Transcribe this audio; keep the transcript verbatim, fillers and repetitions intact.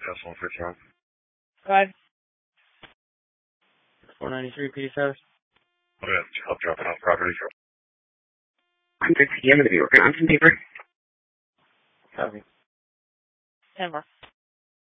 one fifty-one. Go ahead. four ninety-three P D service. I'm going to help dropping off property. I'm good. I'm going to be working on some paper. Copy. ten four.